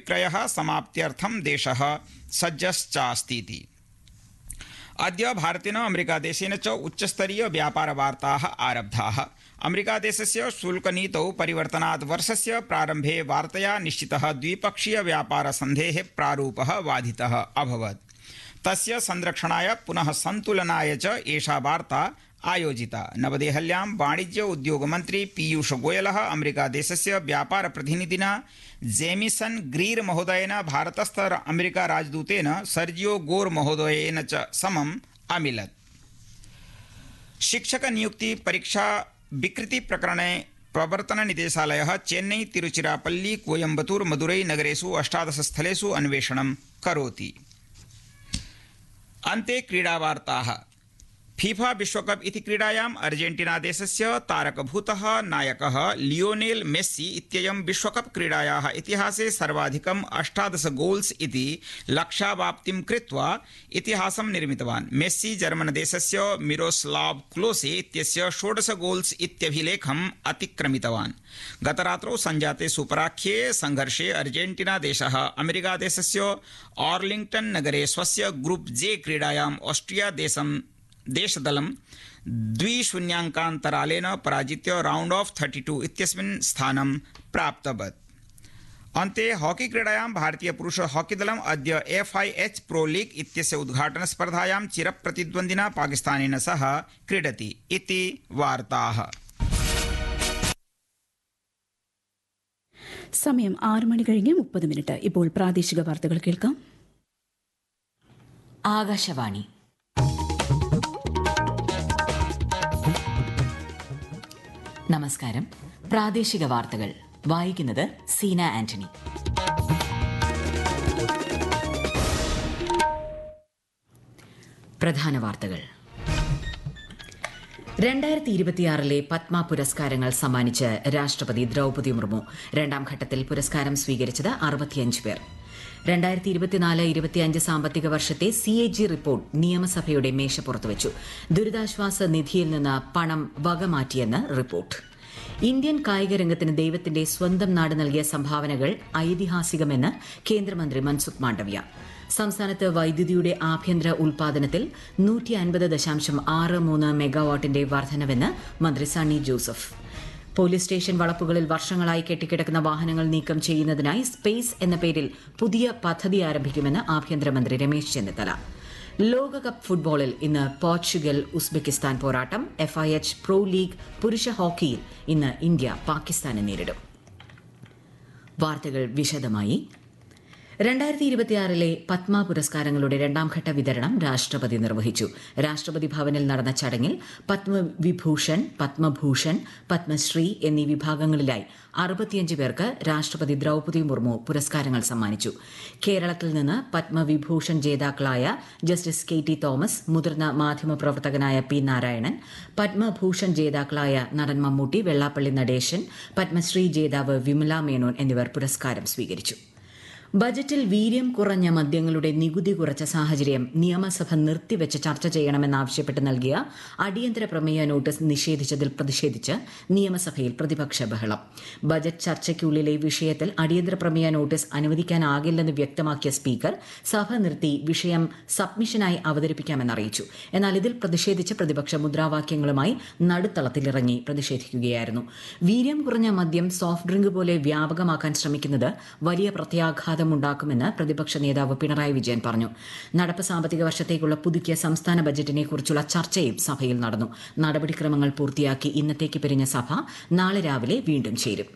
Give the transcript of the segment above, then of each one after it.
विक्रयः समाप्त्यर्थं देशः सज्जश्चास्तीति। अद्य भारतेन अमेरिकादेशेन च उच्चस्तरीय व्यापारवार्ताः आरब्धाः। अमेरिकादेशस्य शुल्कनीतौ परिवर्तनात् वर्षस्य प्रारम्भे वार्तया निश्चितः द्विपक्षीय व्यापारसन्धेः प्रारूपः बाधितः अभवत्। तस्य संरक्षणाय पुनः सन्तुलनाय च एषा वार्ता आयोजिता। नवदेहल्यां वाणिज्य उद्योगमन्त्री पीयूष गोयलः अमेरिकादेशस्य व्यापारप्रतिनिधिना जेमिसन ग्रीर महोदयेन भारतस्थ अमेरिका राजदूतेन सर्जियो गोर महोदयेन च समम् अमिलत्। शिक्षक नियुक्ति परीक्षा विकृति प्रकरणे प्रवर्तन निदेशालयः चेन्नई, तिरुचिरापल्ली, कोयम्बतूर, मदुरै नगरेषु 18 स्थलेषु अन्वेषणं करोति। अन्ते क्रीडावार्ताः। फीफा विश्वकप इति क्रीडायाम् अर्जेंटीना देशस्य तारकभूतः नायकः लियोनेल मेस्सी इत्ययं विश्वकप क्रीडायाः इतिहासे सर्वाधिकम् 18 गोल्स् इति लक्ष्यावाप्तिं कृत्वा इतिहासं निर्मितवान्। मेस्सी जर्मन देशस्य मिरोस्लाव क्लोसे इत्यस्य 16 गोल्स् इत्यभिलेखम् अतिक्रमितवान्। गतरात्रौ सञ्जाते सुपराख्ये संघर्षे अर्जेंटीना देशः अमेरिका देशस्य आर्लिङ्ग्टन् नगरे स्वस्य ग्रुप जे क्रीडायाम् ऑस्ट्रिया देशदलं 2-0 पराजित्य राउंड ऑफ 32 इत्यस्मिन् स्थानं प्राप्तवत्। अन्ते हॉकी क्रीडायां भारतीय पुरुष हॉकी दलम् अद्य FIH प्रो लीग इत्यस्य उद्घाटन स्पर्धायां चिरप्रतिद्वन्द्विना पाकिस्तानेन सह क्रीडति इति वार्ताः। സമയം 6:30 ഇപ്പോൾ പ്രാദേശിക വാർത്തകൾ കേൾക്കാം. ആകാശവാണി. നമസ്കാരം. പ്രാദേശിക വാർത്തകൾ വായിക്കുന്നത് സീന ആന്റണി. പ്രധാന വാർത്തകൾ. 2026 പത്മ പുരസ്കാരങ്ങൾ സമ്മാനിച്ച് രാഷ്ട്രപതി ദ്രൗപദി മുർമു. രണ്ടാം ഘട്ടത്തിൽ പുരസ്കാരം സ്വീകരിച്ചത് 65 പേർ. 2024-25 സാമ്പത്തിക വർഷത്തെ CAG റിപ്പോർട്ട് നിയമസഭയുടെ മേശപ്പുറത്ത് വെച്ചു. ദുരിതാശ്വാസ നിധിയിൽ നിന്ന് പണം വകമാറ്റിയെന്ന് റിപ്പോർട്ട്. ഇന്ത്യൻ കായിക രംഗത്തിന് ദൈവത്തിന്റെ സ്വന്തം നാട് നൽകിയ സംഭാവനകൾ ഐതിഹാസികമെന്ന് കേന്ദ്രമന്ത്രി മൻസുഖ് മാണ്ഡവ്യ. സംസ്ഥാനത്ത് വൈദ്യുതിയുടെ ആഭ്യന്തര ഉൽപാദനത്തിൽ 150.63 മെഗാവാട്ടിന്റെ വർധനവെന്ന് മന്ത്രി സണ്ണി ജോസഫ്. പോലീസ് സ്റ്റേഷൻ വളപ്പുകളിൽ വർഷങ്ങളായി കെട്ടിക്കിടക്കുന്ന വാഹനങ്ങൾ നീക്കം ചെയ്യുന്നതിനായി സ്പേസ് എന്ന പേരിൽ പുതിയ പദ്ധതി ആരംഭിക്കുമെന്ന് ആഭ്യന്തരമന്ത്രി രമേശ് ചെന്നിത്തല. ലോകകപ്പ് ഫുട്ബോളിൽ ഇന്ന് പോർച്ചുഗൽ ഉസ്ബെക്കിസ്ഥാൻ പോരാട്ടം. FIH പ്രോ ലീഗ് പുരുഷ ഹോക്കിയിൽ ഇന്ന് ഇന്ത്യ പാകിസ്ഥാനെ നേരിടും. വാർത്തകൾ വിശദമായി. 2026 പത്മ പുരസ്കാരങ്ങളുടെ രണ്ടാംഘട്ട വിതരണം രാഷ്ട്രപതി നിർവഹിച്ചു. രാഷ്ട്രപതി ഭവനിൽ നടന്ന ചടങ്ങിൽ പത്മവിഭൂഷൺ, പത്മഭൂഷൺ, പത്മശ്രീ എന്നീ വിഭാഗങ്ങളിലായി 65 പേർക്ക് രാഷ്ട്രപതി ദ്രൗപദി മുർമു പുരസ്കാരങ്ങൾ സമ്മാനിച്ചു. കേരളത്തിൽ നിന്ന് പത്മവിഭൂഷൺ ജേതാക്കളായ ജസ്റ്റിസ് KT തോമസ്, മുതിർന്ന മാധ്യമപ്രവർത്തകനായ P നാരായണൻ, പത്മഭൂഷൺ ജേതാക്കളായ നടൻ മമ്മൂട്ടി, വെള്ളാപ്പള്ളി നടേശൻ, പത്മശ്രീ ജേതാവ് വിമല മേനോൻ എന്നിവർ പുരസ്കാരം സ്വീകരിച്ചു. ബജറ്റിൽ വീര്യം കുറഞ്ഞ മദ്യങ്ങളുടെ നികുതി കുറച്ച സാഹചര്യം നിയമസഭ നിർത്തിവെച്ച് ചർച്ച ചെയ്യണമെന്നാവശ്യപ്പെട്ട് നൽകിയ അടിയന്തര പ്രമേയ നോട്ടീസ് നിഷേധിച്ചതിൽ പ്രതിഷേധിച്ച് നിയമസഭയിൽ പ്രതിപക്ഷ ബഹളം. ബജറ്റ് ചർച്ചയ്ക്കുള്ളിലെ വിഷയത്തിൽ അടിയന്തര പ്രമേയ നോട്ടീസ് അനുവദിക്കാനാകില്ലെന്ന് വ്യക്തമാക്കിയ സ്പീക്കർ സഭ നിർത്തി വിഷയം സബ്മിഷനായി അവതരിപ്പിക്കാമെന്നറിയിച്ചു. എന്നാൽ ഇതിൽ പ്രതിഷേധിച്ച് പ്രതിപക്ഷ മുദ്രാവാക്യങ്ങളുമായി നടുത്തളത്തിലിറങ്ങി പ്രതിഷേധിക്കുകയായിരുന്നു. വീര്യം കുറഞ്ഞ മദ്യം സോഫ്റ്റ് ഡ്രിങ്ക് പോലെ വ്യാപകമാക്കാൻ ശ്രമിക്കുന്നത് വലിയ പ്രത്യാഘാതം ഉണ്ടാക്കുമെന്ന് പ്രതിപക്ഷ നേതാവ് പിണറായി വിജയൻ പറഞ്ഞു. നടപ്പ് സാമ്പത്തിക വർഷത്തേക്കുള്ള പുതുക്കിയ സംസ്ഥാന ബജറ്റിനെ കുറിച്ചുള്ള ചർച്ചയും സഭയിൽ നടന്നു. നടപടിക്രമങ്ങൾ പൂർത്തിയാക്കി ഇന്നത്തേക്ക് പിരിഞ്ഞ സഭ നാളെ രാവിലെ വീണ്ടും ചേരും.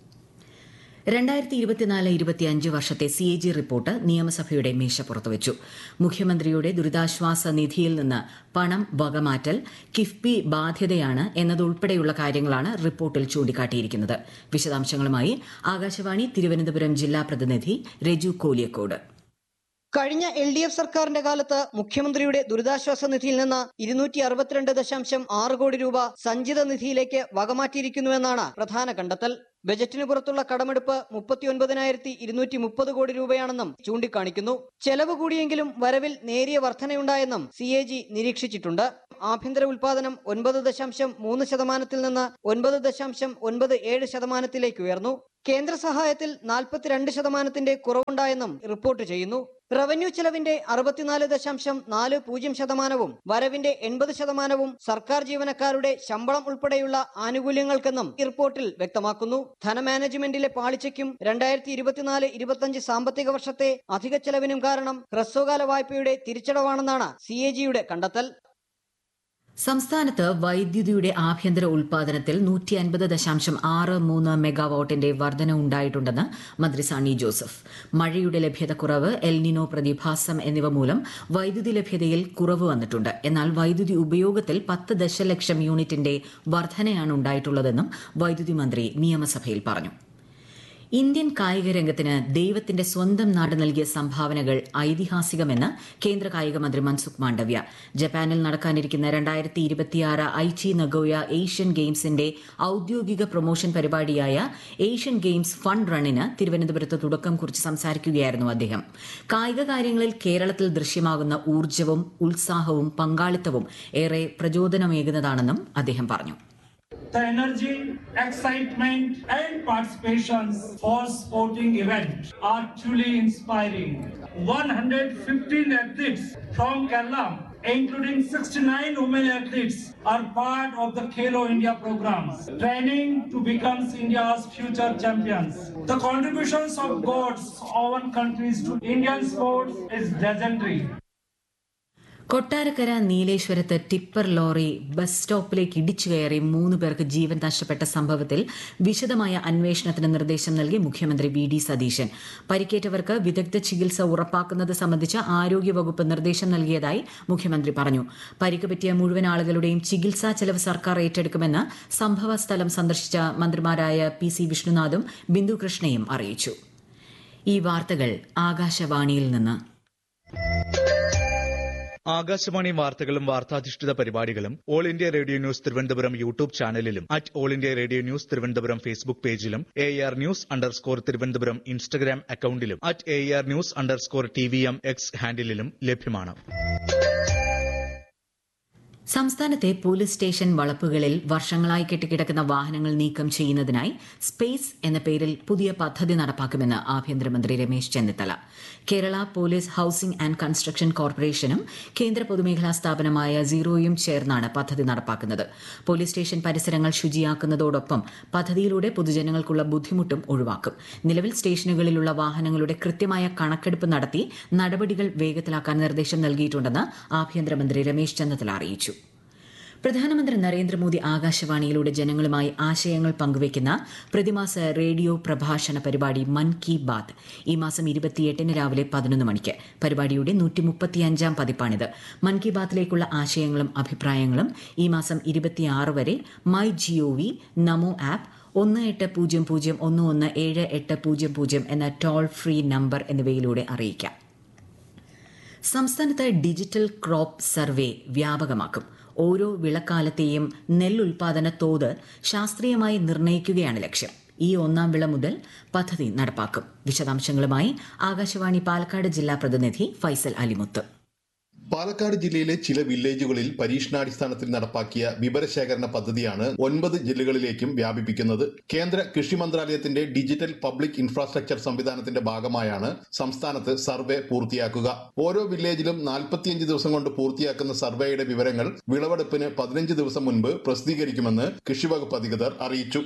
2024-25 വർഷത്തെ CAG റിപ്പോർട്ട് നിയമസഭയുടെ മേശപ്പുറത്ത് വെച്ചു. മുഖ്യമന്ത്രിയുടെ ദുരിതാശ്വാസ നിധിയിൽ നിന്ന് പണം വകമാറ്റൽ കിഫ്ബി ബാധ്യതയാണ് എന്നതുൾപ്പെടെയുള്ള കാര്യങ്ങളാണ് റിപ്പോർട്ടിൽ ചൂണ്ടിക്കാട്ടിയിരിക്കുന്നത്. വിശദാംശങ്ങളുമായി ആകാശവാണി തിരുവനന്തപുരം ജില്ലാ പ്രതിനിധി രജു കോലിയക്കോട്. കഴിഞ്ഞ LDF സർക്കാരിന്റെ കാലത്ത് മുഖ്യമന്ത്രിയുടെ ദുരിതാശ്വാസ നിധിയിൽ നിന്ന് 262.6 കോടി രൂപ സഞ്ചിത നിധിയിലേക്ക് വകമാറ്റിയിരിക്കുന്നുവെന്നാണ് പ്രധാന കണ്ടെത്തൽ. ബജറ്റിന് പുറത്തുള്ള കടമെടുപ്പ് 39,230 കോടി രൂപയാണെന്നും ചൂണ്ടിക്കാണിക്കുന്നു. ചെലവ് കൂടിയെങ്കിലും വരവിൽ നേരിയ വർധനയുണ്ടായെന്നും CAG നിരീക്ഷിച്ചിട്ടുണ്ട്. ആഭ്യന്തര ഉൽപാദനം 9.3% നിന്ന് 9.97% ഉയർന്നു. കേന്ദ്ര സഹായത്തിൽ 42% കുറവുണ്ടായെന്നും റിപ്പോർട്ട് ചെയ്യുന്നു. റവന്യൂ ചെലവിന്റെ 64.40% വരവിന്റെ 80% സർക്കാർ ജീവനക്കാരുടെ ശമ്പളം ഉൾപ്പെടെയുള്ള ആനുകൂല്യങ്ങൾക്കെന്നും ഈ റിപ്പോർട്ടിൽ വ്യക്തമാക്കുന്നു. ധനമാനേജ്മെന്റിലെ പാളിച്ചയ്ക്കും 2024-25 സാമ്പത്തിക വർഷത്തെ അധിക ചെലവിനും കാരണം ഹ്രസ്വകാല വായ്പയുടെ തിരിച്ചടവാണെന്നാണ് CAGയുടെ കണ്ടെത്തൽ. സംസ്ഥാനത്ത് വൈദ്യുതിയുടെ ആഭ്യന്തര ഉൽപാദനത്തിൽ 150.63 മെഗാവാട്ടിന്റെ വർധന ഉണ്ടായിട്ടുണ്ടെന്ന് മന്ത്രി സണ്ണി ജോസഫ്. മഴയുടെ ലഭ്യത കുറവ്, എൽനിനോ പ്രതിഭാസം എന്നിവ മൂലം വൈദ്യുതി ലഭ്യതയിൽ കുറവ് വന്നിട്ടുണ്ട്. എന്നാൽ വൈദ്യുതി ഉപയോഗത്തിൽ 10 ദശലക്ഷം യൂണിറ്റിന്റെ വർധനയാണ് ഉണ്ടായിട്ടുള്ളതെന്നും വൈദ്യുതി മന്ത്രി നിയമസഭയിൽ പറഞ്ഞു. ഇന്ത്യൻ കായിക രംഗത്തിന് ദൈവത്തിന്റെ സ്വന്തം നാട് നൽകിയ സംഭാവനകൾ ഐതിഹാസികമെന്ന് കേന്ദ്ര കായിക മന്ത്രി മൻസുഖ് മാണ്ഡവ്യ. ജപ്പാനിൽ നടക്കാനിരിക്കുന്ന 2026 ഐച്ചി നഗോയ ഏഷ്യൻ ഗെയിംസിന്റെ ഔദ്യോഗിക പ്രൊമോഷൻ പരിപാടിയായ ഏഷ്യൻ ഗെയിംസ് ഫണ്ട് റണ്ണിന് തിരുവനന്തപുരത്ത് തുടക്കം കുറിച്ച് സംസാരിക്കുകയായിരുന്നു അദ്ദേഹം. കായിക കാര്യങ്ങളിൽ കേരളത്തിൽ ദൃശ്യമാകുന്ന ഊർജ്ജവും ഉത്സാഹവും പങ്കാളിത്തവും ഏറെ പ്രചോദനമേകുന്നതാണെന്നും അദ്ദേഹം പറഞ്ഞു. The energy, excitement and participation for sporting events are truly inspiring. 115 athletes from Kerala, including 69 women athletes, are part of the Khelo India programs, training to become India's future champions. The contributions of God's own countries to Indian sports is legendary. Kottarakkara നീലേശ്വരത്ത് tipper lorry bus സ്റ്റോപ്പിലേക്ക് ഇടിച്ചു കയറി 3 പേർക്ക് ജീവൻ നഷ്ടപ്പെട്ട സംഭവത്തിൽ വിശദമായ അന്വേഷണത്തിന് നിർദ്ദേശം നൽകി മുഖ്യമന്ത്രി VD സതീശൻ. പരിക്കേറ്റവർക്ക് വിദഗ്ധ ചികിത്സ ഉറപ്പാക്കുന്നത് സംബന്ധിച്ച് ആരോഗ്യവകുപ്പ് നിർദ്ദേശം നൽകിയതായി മുഖ്യമന്ത്രി പറഞ്ഞു. പരിക്ക് പറ്റിയ മുഴുവൻ ആളുകളുടെയും ചികിത്സാ ചെലവ് സർക്കാർ ഏറ്റെടുക്കുമെന്ന് സംഭവ സ്ഥലം സന്ദർശിച്ച മന്ത്രിമാരായ PC വിഷ്ണുനാഥും ബിന്ദു കൃഷ്ണയും അറിയിച്ചു. ഈ വാർത്തകൾ ആകാശവാണിയിൽ നിന്ന്. ആകാശവാണി വാർത്തകളും വാർത്താധിഷ്ഠിത പരിപാടികളും all India radio news Thiruvananthapuram YouTube ചാനലിലും all India radio news Thiruvananthapuram Facebook പേജിലും AR News_ തിരുവനന്തപുരം ഇൻസ്റ്റഗ്രാം അക്കൌണ്ടിലും AR News_TVM X ഹാൻഡിലും ലഭ്യമാണ്. സംസ്ഥാനത്തെ പോലീസ് സ്റ്റേഷൻ വളപ്പുകളിൽ വർഷങ്ങളായി കെട്ടിക്കിടക്കുന്ന വാഹനങ്ങൾ നീക്കം ചെയ്യുന്നതിനായി സ്പേസ് എന്ന പേരിൽ പുതിയ പദ്ധതി നടപ്പാക്കുമെന്ന് ആഭ്യന്തരമന്ത്രി Ramesh Chennithala. Kerala police housing and construction കോർപ്പറേഷനും കേന്ദ്ര പൊതുമേഖലാ സ്ഥാപനമായ സീറോയും ചേർന്നാണ് പദ്ധതി നടപ്പാക്കുന്നത്. പോലീസ് സ്റ്റേഷൻ പരിസരങ്ങൾ ശുചിയാക്കുന്നതോടൊപ്പം പദ്ധതിയിലൂടെ പൊതുജനങ്ങൾക്കുള്ള ബുദ്ധിമുട്ടും ഒഴിവാക്കും. നിലവിൽ സ്റ്റേഷനുകളിലുള്ള വാഹനങ്ങളുടെ കൃത്യമായ കണക്കെടുപ്പ് നടത്തി നടപടികൾ വേഗത്തിലാക്കാൻ നിർദ്ദേശം നൽകിയിട്ടുണ്ടെന്ന് ആഭ്യന്തരമന്ത്രി രമേശ് ചെന്നിത്തല അറിയിച്ചു. പ്രധാനമന്ത്രി നരേന്ദ്രമോദി ആകാശവാണിയിലൂടെ ജനങ്ങളുമായി ആശയങ്ങൾ പങ്കുവയ്ക്കുന്ന പ്രതിമാസ റേഡിയോ പ്രഭാഷണ പരിപാടി മൻ കി ബാത്ത് ഈ മാസം 28 രാവിലെ 11 മണിക്ക്. പരിപാടിയുടെ 135ാം പതിപ്പാണിത്. മൻ കി ബാത്തിലേക്കുള്ള ആശയങ്ങളും അഭിപ്രായങ്ങളും ഈ മാസം 26 വരെ MyGOV, നമോ ആപ്പ്, 1800117800 എന്ന ടോൾ ഫ്രീ നമ്പർ എന്നിവയിലൂടെ അറിയിക്കാം. സംസ്ഥാനത്ത് ഡിജിറ്റൽ ക്രോപ്പ് സർവേ വ്യാപകമാക്കും. ഓരോ വിളക്കാലത്തെയും നെല്ലുൽപാദന തോത് ശാസ്ത്രീയമായി നിർണ്ണയിക്കുകയാണ് ലക്ഷ്യം. ഈ 1ാം വിള മുതൽ പദ്ധതി നടപ്പാക്കും. വിശദാംശങ്ങളുമായി ആകാശവാണി പാലക്കാട് ജില്ലാ പ്രതിനിധി ഫൈസൽ അലിമുത്ത്. പാലക്കാട് ജില്ലയിലെ ചില വില്ലേജുകളിൽ പരീക്ഷണാടിസ്ഥാനത്തിൽ നടപ്പാക്കിയ വിവരശേഖരണ പദ്ധതിയാണ് 9 ജില്ലകളിലേക്കും വ്യാപിപ്പിക്കുന്നത്. കേന്ദ്ര കൃഷി മന്ത്രാലയത്തിന്റെ ഡിജിറ്റൽ പബ്ലിക് ഇൻഫ്രാസ്ട്രക്ചർ സംവിധാനത്തിന്റെ ഭാഗമായാണ് സംസ്ഥാനത്ത് സർവേ പൂർത്തിയാക്കുക. ഓരോ വില്ലേജിലും 45 ദിവസം കൊണ്ട് പൂർത്തിയാക്കുന്ന സർവേയുടെ വിവരങ്ങൾ വിളവെടുപ്പിന് 15 ദിവസം മുൻപ് പ്രസിദ്ധീകരിക്കുമെന്ന് കൃഷിവകുപ്പ് അധികൃതർ അറിയിച്ചു.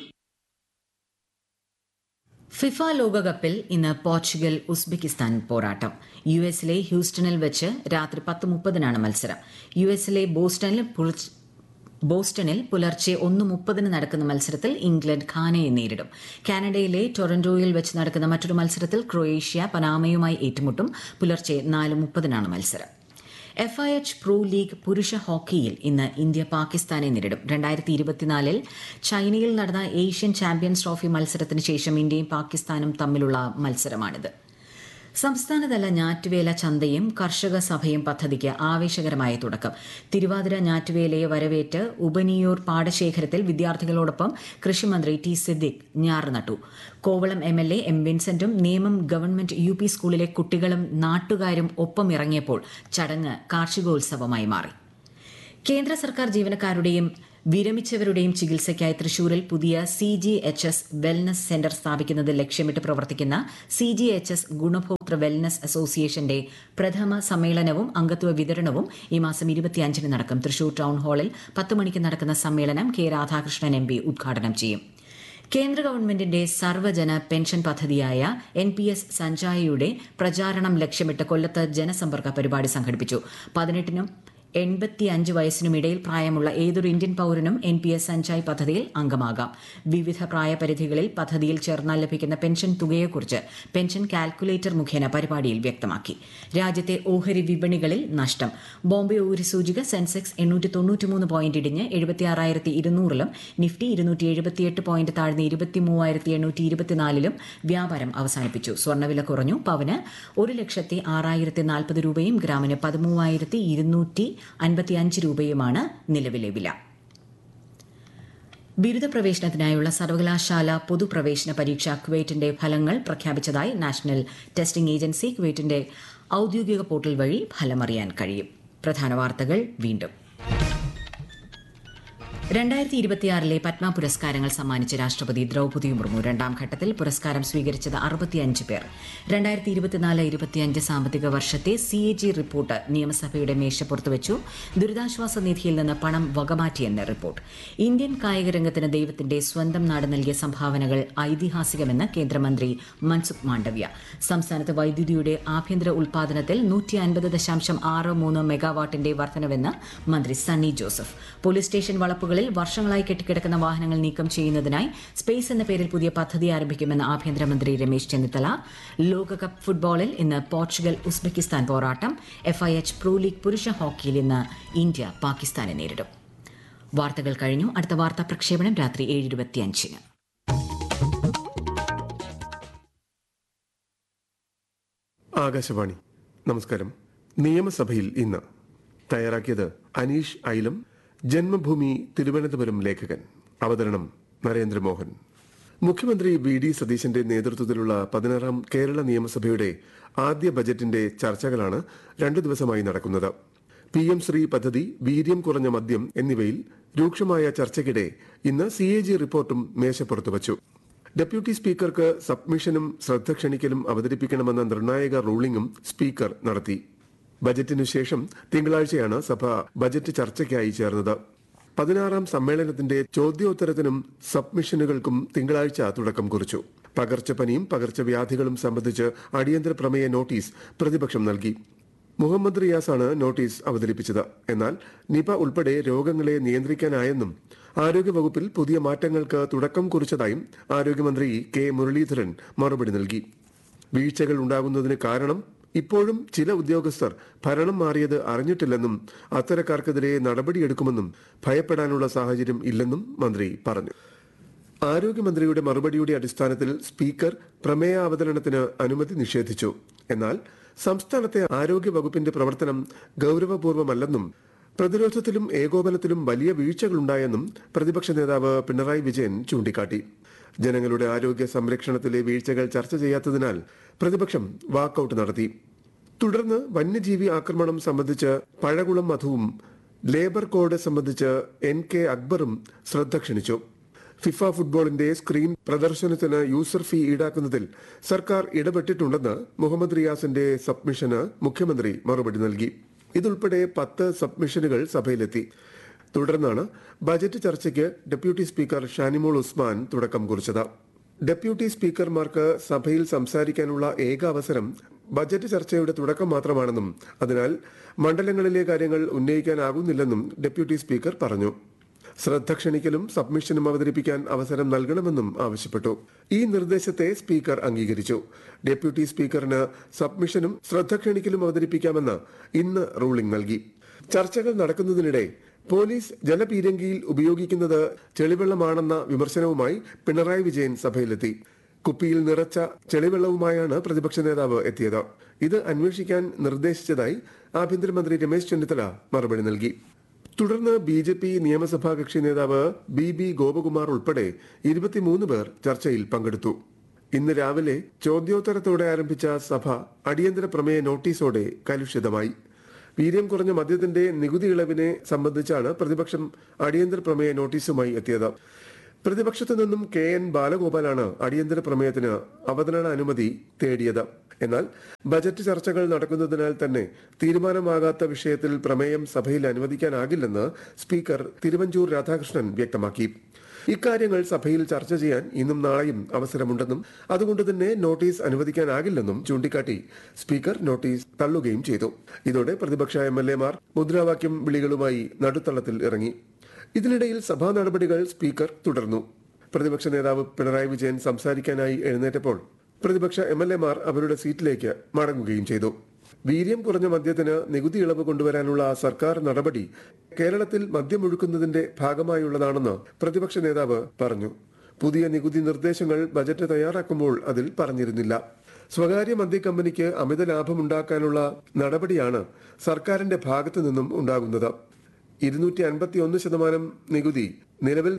ഫിഫ ലോകകപ്പിൽ ഇന്ന് പോർച്ചുഗൽ ഉസ്ബെക്കിസ്ഥാൻ പോരാട്ടം. യുഎസിലെ ഹ്യൂസ്റ്റണിൽ വെച്ച് രാത്രി 10:30 മത്സരം. യുഎസിലെ ബോസ്റ്റണിൽ പുലർച്ചെ 1:30 നടക്കുന്ന മത്സരത്തിൽ ഇംഗ്ലണ്ട് ഘാനയെ നേരിടും. കാനഡയിലെ ടൊറന്റോയിൽ വെച്ച് നടക്കുന്ന മറ്റൊരു മത്സരത്തിൽ ക്രൊയേഷ്യ പനാമയുമായി ഏറ്റുമുട്ടും. പുലർച്ചെ 4:30 മത്സരം. FIH പ്രോ ലീഗ് പുരുഷ ഹോക്കിയിൽ ഇന്ന് ഇന്ത്യ പാകിസ്ഥാനെ നേരിടും. 2024 ചൈനയിൽ നടന്ന ഏഷ്യൻ ചാമ്പ്യൻസ് ട്രോഫി മത്സരത്തിന് ശേഷം ഇന്ത്യയും പാകിസ്ഥാനും തമ്മിലുള്ള മത്സരമാണിത്. സംസ്ഥാനതല ഞാറ്റുവേല ചന്തയും കർഷക സഭയും പദ്ധതിക്ക് ആവേശകരമായ തുടക്കം. തിരുവാതിര ഞാറ്റുവേലയെ വരവേറ്റ് ഉപനിയൂർ പാടശേഖരത്തിൽ വിദ്യാർത്ഥികളോടൊപ്പം കൃഷിമന്ത്രി T സിദ്ദിഖ് ഞാറ് നട്ടു. Kovalam MLA M വിൻസെന്റും Nemom government UP സ്കൂളിലെ കുട്ടികളും നാട്ടുകാരും ഒപ്പം ഇറങ്ങിയപ്പോൾ ചടങ്ങ് കാർഷികോത്സവമായി മാറി. കേന്ദ്ര സർക്കാർ ജീവനക്കാരുടെയും വിരമിച്ചവരുടെയും ചികിത്സയ്ക്കായി തൃശൂരിൽ പുതിയ CGHS വെൽനസ് സെന്റർ സ്ഥാപിക്കുന്നത് ലക്ഷ്യമിട്ട് പ്രവർത്തിക്കുന്ന CGHS ഗുണഭോക്തൃ വെൽനസ് അസോസിയേഷന്റെ പ്രഥമ സമ്മേളനവും അംഗത്വ വിതരണവും ഈ മാസം 25-ന് നടക്കും. തൃശൂർ ടൗൺ ഹാളിൽ 10 മണിക്ക് നടക്കുന്ന സമ്മേളനം കെ രാധാകൃഷ്ണൻ MP ഉദ്ഘാടനം ചെയ്യും. കേന്ദ്ര ഗവൺമെന്റിന്റെ സർവ്വജന പെൻഷൻ പദ്ധതിയായ NPS സഞ്ജായയുടെ പ്രചാരണം ലക്ഷ്യമിട്ട് കൊല്ലത്ത് ജനസമ്പർക്ക പരിപാടി സംഘടിപ്പിച്ചു. 18-നും 85 വയസ്സിനും ഇടയിൽ പ്രായമുള്ള ഏതൊരു ഇന്ത്യൻ പൌരനും NPS സഞ്ജായ് പദ്ധതിയിൽ അംഗമാകാം. വിവിധ പ്രായപരിധികളിൽ പദ്ധതിയിൽ ചേർന്നാൽ ലഭിക്കുന്ന പെൻഷൻ തുകയെക്കുറിച്ച് പെൻഷൻ കാൽക്കുലേറ്റർ മുഖേന പരിപാടിയിൽ വ്യക്തമാക്കി. രാജ്യത്തെ ഓഹരി വിപണികളിൽ നഷ്ടം. ബോംബെ ഓഹരി സൂചിക സെൻസെക്സ് 893 പോയിന്റ് ഇടിഞ്ഞ് 76,200-ലും നിഫ്റ്റി 278 പോയിന്റ് താഴ്ന്ന് 23,824-ലും വ്യാപാരം അവസാനിപ്പിച്ചു. സ്വർണ്ണവില കുറഞ്ഞു. പവന് 1,06,040 രൂപയും ഗ്രാമിന് 13,255 രൂപയുമാണ് നിലവിലെ വില. ബിരുദ പ്രവേശനത്തിനായുള്ള സർവകലാശാല പൊതുപ്രവേശന പരീക്ഷ ക്വേറ്റിന്റെ ഫലങ്ങൾ പ്രഖ്യാപിച്ചതായി നാഷണൽ ടെസ്റ്റിംഗ് ഏജൻസി. ക്വേറ്റിന്റെ ഔദ്യോഗിക പോർട്ടൽ വഴി ഫലമറിയാൻ കഴിയും. പ്രധാന വാർത്തകൾ വീണ്ടും. 2026 പത്മ പുരസ്കാരങ്ങൾ സമ്മാനിച്ച രാഷ്ട്രപതി ദ്രൌപദി മുർമു. രണ്ടാം ഘട്ടത്തിൽ പുരസ്കാരം സ്വീകരിച്ചത് 65 പേർ. 2024-25 സാമ്പത്തിക വർഷത്തെ CAG റിപ്പോർട്ട് നിയമസഭയുടെ മേശപ്പുറത്ത് വെച്ചു. ദുരിതാശ്വാസ നിധിയിൽ നിന്ന് പണം വകമാറ്റിയെന്ന് റിപ്പോർട്ട്. ഇന്ത്യൻ കായിക രംഗത്തിന് ദൈവത്തിന്റെ സ്വന്തം നാട് നൽകിയ സംഭാവനകൾ ഐതിഹാസികമെന്ന് കേന്ദ്രമന്ത്രി മൻസുഖ് മാണ്ഡവ്യ. സംസ്ഥാനത്ത് വൈദ്യുതിയുടെ ആഭ്യന്തര ഉൽപാദനത്തിൽ 150.63 മെഗാവാട്ടിന്റെ വർധനവെന്ന് മന്ത്രി സണ്ണി ജോസഫ്. പോലീസ് സ്റ്റേഷൻ വളപ്പുകളിൽ വർഷങ്ങളായി കെട്ടിക്കിടക്കുന്ന വാഹനങ്ങൾ നീക്കം ചെയ്യുന്നതിനായി സ്പേസ് എന്ന പേരിൽ പുതിയ പദ്ധതി ആരംഭിക്കുമെന്ന് ആഭ്യന്തരമന്ത്രി രമേശ് ചെന്നിത്തല. ലോകകപ്പ് ഫുട്ബോളിൽ ഇന്ന് പോർച്ചുഗൽ ഉസ്ബെക്കിസ്ഥാൻ പോരാട്ടം. FIH പ്രോ ലീഗ് പുരുഷ ഹോക്കിയിൽ ഇന്ന് ഇന്ത്യ പാകിസ്ഥാനെ നേരിടും. വാർത്തകൾ കഴിഞ്ഞു. അടുത്ത വാർത്താ പ്രക്ഷേപണം രാത്രി 7:25-ന്. ആകാശവാണി. നമസ്കാരം. നിയമസഭയിൽ ഇന്ന് തയ്യാറാക്കിയത് അനീഷ് ഐലം. ജന്മഭൂമി തിരുവനന്തപുരം ലേഖകൻ. അവതരണം നരേന്ദ്രമോഹൻ. മുഖ്യമന്ത്രി VD സതീശന്റെ നേതൃത്വത്തിലുള്ള 16ാം കേരള നിയമസഭയുടെ ആദ്യ ബജറ്റിന്റെ ചർച്ചകളാണ് 2 ദിവസമായി നടക്കുന്നത്. PM ശ്രീ പദ്ധതി, വീര്യം കുറഞ്ഞ മദ്യം എന്നിവയിൽ രൂക്ഷമായ ചർച്ചയ്ക്കിടെ ഇന്ന് CAG റിപ്പോർട്ടും മേശപ്പുറത്തു വച്ചു. ഡെപ്യൂട്ടി സ്പീക്കർക്ക് സബ്മിഷനും ശ്രദ്ധ ക്ഷണിക്കലും അവതരിപ്പിക്കണമെന്ന നിർണായക റൂളിംഗും സ്പീക്കർ നടത്തി. ബജറ്റിനു ശേഷം തിങ്കളാഴ്ചയാണ് സഭ ബജറ്റ് ചർച്ചയ്ക്കായി ചേർന്നത്. 16ാം സമ്മേളനത്തിന്റെ ചോദ്യോത്തരത്തിനും സബ്മിഷനുകൾക്കും തിങ്കളാഴ്ച തുടക്കം കുറിച്ചു. പകർച്ചപ്പനിയും പകർച്ചവ്യാധികളും സംബന്ധിച്ച് അടിയന്തര പ്രമേയ നോട്ടീസ് പ്രതിപക്ഷം നൽകി. മുഹമ്മദ് റിയാസാണ് നോട്ടീസ് അവതരിപ്പിച്ചത്. എന്നാൽ നിപ ഉൾപ്പെടെ രോഗങ്ങളെ നിയന്ത്രിക്കാനായെന്നും ആരോഗ്യവകുപ്പിൽ പുതിയ മാറ്റങ്ങൾക്ക് തുടക്കം കുറിച്ചതായും ആരോഗ്യമന്ത്രി K മുരളീധരൻ മറുപടി നൽകി. വീഴ്ചകൾ ഉണ്ടാകുന്നതിന് കാരണം ഇപ്പോഴും ചില ഉദ്യോഗസ്ഥർ ഭരണം മാറിയത് അറിഞ്ഞിട്ടില്ലെന്നും അത്തരക്കാർക്കെതിരെ നടപടിയെടുക്കുമെന്നും ഭയപ്പെടാനുള്ള സാഹചര്യം ഇല്ലെന്നും മന്ത്രി പറഞ്ഞു. ആരോഗ്യമന്ത്രിയുടെ മറുപടിയുടെ അടിസ്ഥാനത്തിൽ സ്പീക്കർ പ്രമേയ അവതരണത്തിന് അനുമതി നിഷേധിച്ചു. എന്നാൽ സംസ്ഥാനത്തെ ആരോഗ്യവകുപ്പിന്റെ പ്രവർത്തനം ഗൌരവപൂർവ്വമല്ലെന്നും പ്രതിരോധത്തിലും ഏകോപനത്തിലും വലിയ വീഴ്ചകളുണ്ടായെന്നും പ്രതിപക്ഷ നേതാവ് പിണറായി വിജയൻ ചൂണ്ടിക്കാട്ടി. ജനങ്ങളുടെ ആരോഗ്യ സംരക്ഷണത്തിലെ വീഴ്ചകൾ ചർച്ച ചെയ്യാത്തതിനാൽ പ്രതിപക്ഷം വാക്കൌട്ട് നടത്തി. തുടർന്ന് വന്യജീവി ആക്രമണം സംബന്ധിച്ച് പഴകുളം മധുവും ലേബർ കോഡ് സംബന്ധിച്ച് NK അക്ബറും ശ്രദ്ധ ക്ഷണിച്ചു. ഫിഫ ഫുട്ബോളിന്റെ സ്ക്രീൻ പ്രദർശനത്തിന് യൂസർ ഫീ ഈടാക്കുന്നതിൽ സർക്കാർ ഇടപെട്ടിട്ടുണ്ടെന്ന് മുഹമ്മദ് റിയാസിന്റെ സബ്മിഷന് മുഖ്യമന്ത്രി മറുപടി നൽകി. ഇതുൾപ്പെടെ 10 സബ്മിഷനുകൾ സഭയിലെത്തി. തുടർന്നാണ് ബജറ്റ് ചർച്ചയ്ക്ക് ഡെപ്യൂട്ടി സ്പീക്കർ ഷാനിമോൾ ഉസ്മാൻ തുടക്കം കുറിച്ചത്. ഡെപ്യൂട്ടി സ്പീക്കർമാർക്ക് സഭയിൽ സംസാരിക്കാനുള്ള ഏക അവസരം ബജറ്റ് ചർച്ചയുടെ തുടക്കം മാത്രമാണെന്നും അതിനാൽ മണ്ഡലങ്ങളിലെ കാര്യങ്ങൾ ഉന്നയിക്കാനാകുന്നില്ലെന്നും ഡെപ്യൂട്ടി സ്പീക്കർ പറഞ്ഞു. ശ്രദ്ധ ക്ഷണിക്കലും സബ്മിഷനും അവതരിപ്പിക്കാൻ അവസരം നൽകണമെന്നും ആവശ്യപ്പെട്ടു. ഈ നിർദ്ദേശത്തെ സ്പീക്കർ അംഗീകരിച്ചു. ഡെപ്യൂട്ടി സ്പീക്കറിന് സബ്മിഷനും ശ്രദ്ധ ക്ഷണിക്കലും അവതരിപ്പിക്കാമെന്ന് ഇന്ന് റൂളിംഗ് നൽകി. ചർച്ചകൾ നടക്കുന്നതിനിടെ പോലീസ് ജലപീരങ്കിയിൽ ഉപയോഗിക്കുന്നത് ചെളിവെള്ളമാണെന്ന വിമർശനവുമായി പിണറായി വിജയൻ സഭയിലെത്തി. കുപ്പിയിൽ നിറച്ച ചെളിവെള്ളവുമായാണ് പ്രതിപക്ഷ നേതാവ് എത്തിയത്. ഇത് അന്വേഷിക്കാൻ നിർദ്ദേശിച്ചതായി ആഭ്യന്തരമന്ത്രി രമേശ് ചെന്നിത്തല മറുപടി നൽകി. തുടർന്ന് BJP നിയമസഭാ കക്ഷി നേതാവ് BB ഗോപകുമാർ ഉൾപ്പെടെ 23 പേർ ചർച്ചയിൽ പങ്കെടുത്തു. ഇന്ന് രാവിലെ ചോദ്യോത്തരത്തോടെ ആരംഭിച്ച സഭ അടിയന്തര പ്രമേയ നോട്ടീസോടെ കലുഷിതമായി. വീര്യം കുറഞ്ഞ മദ്യത്തിന്റെ നികുതി ഇളവിനെ സംബന്ധിച്ചാണ് പ്രതിപക്ഷം അടിയന്തര പ്രമേയ നോട്ടീസുമായി എത്തിയത്. പ്രതിപക്ഷത്തു നിന്നും KN ബാലഗോപാലാണ് അടിയന്തര പ്രമേയത്തിന് അവതരണ അനുമതി തേടിയത്. എന്നാൽ ബജറ്റ് ചർച്ചകൾ നടക്കുന്നതിനാൽ തന്നെ തീരുമാനമാകാത്ത വിഷയത്തിൽ പ്രമേയം സഭയിൽ അനുവദിക്കാനാകില്ലെന്ന് സ്പീക്കർ തിരുവഞ്ചൂർ രാധാകൃഷ്ണൻ വ്യക്തമാക്കി. ഇക്കാര്യങ്ങൾ സഭയിൽ ചർച്ച ചെയ്യാൻ ഇന്നും നാളെയും അവസരമുണ്ടെന്നും അതുകൊണ്ട് തന്നെ നോട്ടീസ് അനുവദിക്കാനാകില്ലെന്നും ചൂണ്ടിക്കാട്ടി സ്പീക്കർ നോട്ടീസ് തള്ളുകയും ചെയ്തു. ഇതോടെ പ്രതിപക്ഷ MLA-മാർ മുദ്രാവാക്യം വിളികളുമായി നടുത്തളത്തിൽ ഇറങ്ങി. ഇതിനിടയിൽ സഭാ നടപടികൾ സ്പീക്കർ തുടർന്നു. പ്രതിപക്ഷ നേതാവ് പിണറായി വിജയൻ സംസാരിക്കാനായി എഴുന്നേറ്റപ്പോൾ പ്രതിപക്ഷ MLA-മാർ അവരുടെ സീറ്റിലേക്ക് മടങ്ങുകയും ചെയ്തു. വീര്യം കുറഞ്ഞ മദ്യത്തിന് നികുതി ഇളവ് കൊണ്ടുവരാനുള്ള സർക്കാർ നടപടി കേരളത്തിൽ മദ്യമൊഴുക്കുന്നതിന്റെ ഭാഗമായുള്ളതാണെന്ന് പ്രതിപക്ഷ നേതാവ് പറഞ്ഞു. പുതിയ നികുതി നിർദ്ദേശങ്ങൾ ബജറ്റ് തയ്യാറാക്കുമ്പോൾ അതിൽ പറഞ്ഞിരുന്നില്ല. സ്വകാര്യ മദ്യ കമ്പനിക്ക് അമിത ലാഭമുണ്ടാക്കാനുള്ള നടപടിയാണ് സർക്കാരിന്റെ ഭാഗത്തു നിന്നും ഉണ്ടാകുന്നത്. 251% നികുതി നിലവിൽ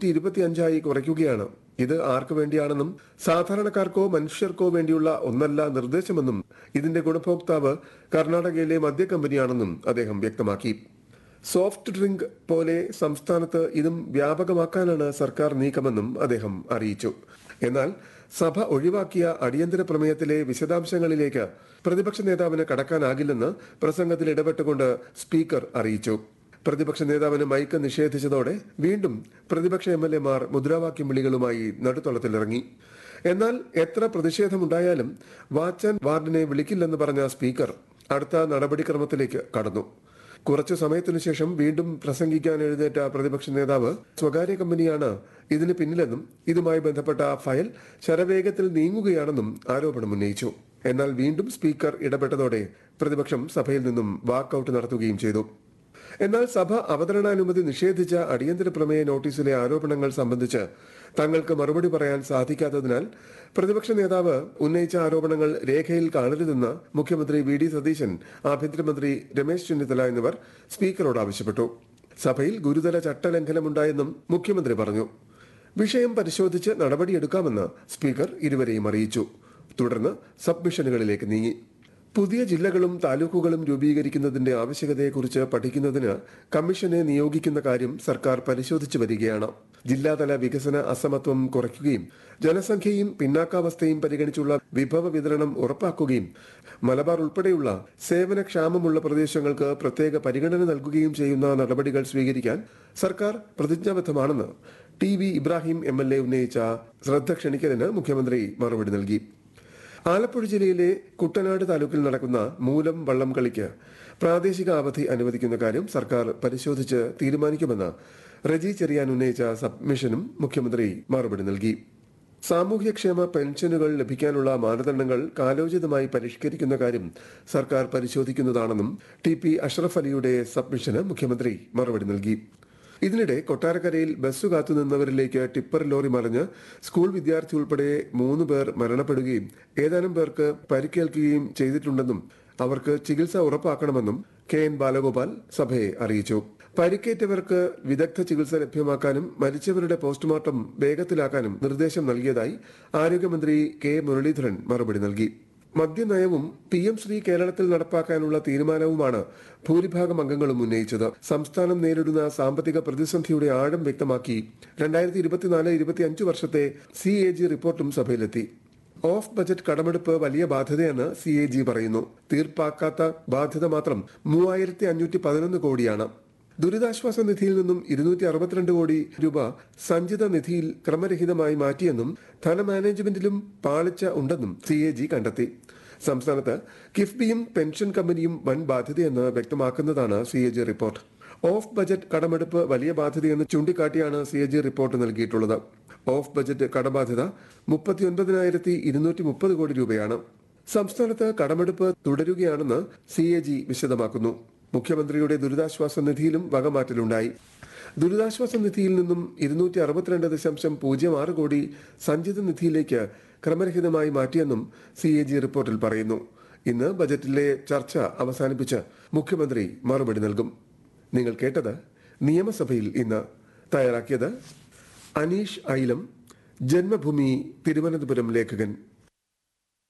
125 കുറയ്ക്കുകയാണ്. ഇത് ആർക്കു വേണ്ടിയാണെന്നും സാധാരണക്കാർക്കോ മനുഷ്യർക്കോ വേണ്ടിയുള്ള ഒന്നല്ല നിർദ്ദേശമെന്നും ഇതിന്റെ ഗുണഭോക്താവ് കർണാടകയിലെ മദ്യ കമ്പനിയാണെന്നും അദ്ദേഹം വ്യക്തമാക്കി. സോഫ്റ്റ് ഡ്രിങ്ക് പോലെ സംസ്ഥാനത്ത് ഇതും വ്യാപകമാക്കാനാണ് സർക്കാർ നീക്കമെന്നും അദ്ദേഹം അറിയിച്ചു. എന്നാൽ സഭ ഒഴിവാക്കിയ അടിയന്തര പ്രമേയത്തിലെ വിശദാംശങ്ങളിലേക്ക് പ്രതിപക്ഷ നേതാവിന് കടക്കാനാകില്ലെന്ന് പ്രസംഗത്തിൽ ഇടപെട്ടുകൊണ്ട് സ്പീക്കർ അറിയിച്ചു. പ്രതിപക്ഷ നേതാവിന് മൈക്ക് നിഷേധിച്ചതോടെ വീണ്ടും പ്രതിപക്ഷ MLA-മാർ മുദ്രാവാക്യം വിളികളുമായി നടുത്തളത്തിലിറങ്ങി. എന്നാൽ എത്ര പ്രതിഷേധമുണ്ടായാലും വാച്ച് ആൻഡ് വാർഡിനെ വിളിക്കില്ലെന്ന് പറഞ്ഞ സ്പീക്കർ അടുത്ത നടപടിക്രമത്തിലേക്ക് കടന്നു. കുറച്ചു സമയത്തിനു ശേഷം വീണ്ടും പ്രസംഗിക്കാൻ എഴുന്നേറ്റ പ്രതിപക്ഷ നേതാവ് സ്വകാര്യ കമ്പനിയാണ് ഇതിന് പിന്നിലെന്നും ഇതുമായി ബന്ധപ്പെട്ട ഫയൽ ശരവേഗത്തിൽ നീങ്ങുകയാണെന്നും ആരോപണമുന്നയിച്ചു. എന്നാൽ വീണ്ടും സ്പീക്കർ ഇടപെട്ടതോടെ പ്രതിപക്ഷം സഭയിൽ നിന്നും വാക്കൌട്ട് നടത്തുകയും ചെയ്തു. എന്നാൽ സഭ അവതരണാനുമതി നിഷേധിച്ച അടിയന്തര പ്രമേയ നോട്ടീസിലെ ആരോപണങ്ങൾ സംബന്ധിച്ച് തങ്ങൾക്ക് മറുപടി പറയാൻ സാധിക്കാത്തതിനാൽ പ്രതിപക്ഷ നേതാവ് ഉന്നയിച്ച ആരോപണങ്ങൾ രേഖയിൽ കാണരുതെന്ന് മുഖ്യമന്ത്രി VD സതീശൻ, ആഭ്യന്തരമന്ത്രി രമേശ് ചെന്നിത്തല എന്നിവർ സ്പീക്കറോട് ആവശ്യപ്പെട്ടു. സഭയിൽ ഗുരുതര ചട്ടലംഘനമുണ്ടായെന്നും മുഖ്യമന്ത്രി പറഞ്ഞു. വിഷയം പരിശോധിച്ച് നടപടിയെടുക്കാമെന്ന് സ്പീക്കർ ഇരുവരെയും അറിയിച്ചു. തുടർന്ന് സബ്മിഷനുകളിലേക്ക് നീങ്ങി. പുതിയ ജില്ലകളും താലൂക്കുകളും രൂപീകരിക്കുന്നതിന്റെ ആവശ്യകതയെക്കുറിച്ച് പഠിക്കുന്നതിന് കമ്മീഷനെ നിയോഗിക്കുന്ന കാര്യം സർക്കാർ പരിശോധിച്ചു വരികയാണ്. ജില്ലാതല വികസന അസമത്വം കുറയ്ക്കുകയും ജനസംഖ്യയും പിന്നാക്കാവസ്ഥയും പരിഗണിച്ചുള്ള വിഭവ വിതരണം ഉറപ്പാക്കുകയും മലബാർ ഉൾപ്പെടെയുള്ള സേവനക്ഷാമമുള്ള പ്രദേശങ്ങൾക്ക് പ്രത്യേക പരിഗണന നൽകുകയും ചെയ്യുന്ന നടപടികൾ സ്വീകരിക്കാൻ സർക്കാർ പ്രതിജ്ഞാബദ്ധമാണെന്ന് TV ഇബ്രാഹിം MLA ഉന്നയിച്ച ശ്രദ്ധ ക്ഷണിക്കലിന് മുഖ്യമന്ത്രി മറുപടി നൽകി. ആലപ്പുഴ ജില്ലയിലെ കുട്ടനാട് താലൂക്കിൽ നടക്കുന്ന മൂലം വള്ളം കളിക്ക് പ്രാദേശിക അവധി അനുവദിക്കുന്ന കാര്യം സർക്കാർ പരിശോധിച്ച് തീരുമാനിക്കുമെന്ന് റജി ചെറിയാൻ ഉന്നയിച്ച സബ്മിഷനും മുഖ്യമന്ത്രി മറുപടി നൽകി. സാമൂഹ്യക്ഷേമ പെൻഷനുകൾ ലഭിക്കാനുള്ള മാനദണ്ഡങ്ങൾ കാലോചിതമായി പരിഷ്കരിക്കുന്ന കാര്യം സർക്കാർ പരിശോധിക്കുന്നതാണെന്നും TP അഷ്റഫ് അലിയുടെ സബ്മിഷന് മുഖ്യമന്ത്രി മറുപടി നൽകി. ഇതിനിടെ കൊട്ടാരക്കരയിൽ ബസ് കാത്തുനിന്നവരിലേക്ക് ടിപ്പർ ലോറി മറിഞ്ഞ് സ്കൂൾ വിദ്യാർത്ഥി ഉൾപ്പെടെ 3 പേർ മരണപ്പെടുകയും ഏതാനും പേർക്ക് പരിക്കേൽക്കുകയും ചെയ്തിട്ടുണ്ടെന്നും അവർക്ക് ചികിത്സ ഉറപ്പാക്കണമെന്നും KN ബാലഗോപാൽ സഭയെ അറിയിച്ചു. പരിക്കേറ്റവർക്ക് വിദഗ്ധ ചികിത്സ ലഭ്യമാക്കാനും മരിച്ചവരുടെ പോസ്റ്റ്മോർട്ടം വേഗത്തിലാക്കാനും നിർദ്ദേശം നൽകിയതായി ആരോഗ്യമന്ത്രി K മുരളീധരൻ മറുപടി നൽകി. മദ്യനയവും PM ശ്രീ കേരളത്തിൽ നടപ്പാക്കാനുള്ള തീരുമാനവുമാണ് ഭൂരിഭാഗം അംഗങ്ങളും ഉന്നയിച്ചത്. സംസ്ഥാനം നേരിടുന്ന സാമ്പത്തിക പ്രതിസന്ധിയുടെ ആഴം വ്യക്തമാക്കി 2024-25 വർഷത്തെ CAG റിപ്പോർട്ടും സഭയിലെത്തി. ഓഫ് ബജറ്റ് കടമെടുപ്പ് വലിയ ബാധ്യതയെന്ന് CAG പറയുന്നു. തീർപ്പാക്കാത്ത ബാധ്യത മാത്രം 3511 കോടിയാണ്. ദുരിതാശ്വാസ നിധിയിൽ നിന്നും 262 കോടി രൂപ സഞ്ചിത നിധിയിൽ ക്രമരഹിതമായി മാറ്റിയെന്നും ധനമാനേജ്മെന്റിലും പാളിച്ച ഉണ്ടെന്നും CAG കണ്ടെത്തി. സംസ്ഥാനത്ത് കിഫ്ബിയും പെൻഷൻ കമ്പനിയും വൻ ബാധ്യതയെന്ന് വ്യക്തമാക്കുന്നതാണ് CAG റിപ്പോർട്ട്. ഓഫ് ബജറ്റ് കടമെടുപ്പ് വലിയ ബാധ്യതയെന്ന് ചൂണ്ടിക്കാട്ടിയാണ് CAG റിപ്പോർട്ട് നൽകിയിട്ടുള്ളത്. ഓഫ് ബജറ്റ് കടബാധ്യത 39,230 കോടി രൂപയാണ്. സംസ്ഥാനത്ത് കടമെടുപ്പ് തുടരുകയാണെന്ന് CAG വിശദമാക്കുന്നു. മുഖ്യമന്ത്രിയുടെ ദുരിതാശ്വാസ നിധിയിലും വകമാറ്റലുണ്ടായി. ദുരിതാശ്വാസ നിധിയിൽ നിന്നും 262.06 കോടി സഞ്ചിത നിധിയിലേക്ക് ക്രമരഹിതമായി മാറ്റിയെന്നും CAG റിപ്പോർട്ടിൽ പറയുന്നു. ഇന്ന് ബജറ്റിലെ ചർച്ച അവസാനിപ്പിച്ച് മുഖ്യമന്ത്രി മറുപടി നൽകും. നിങ്ങൾ കേട്ടത് നിയമസഭയിൽ ഇന്ന്. തയ്യാറാക്കിയത് അനീഷ് ഐലം, ജന്മഭൂമി തിരുവനന്തപുരം ലേഖകൻ.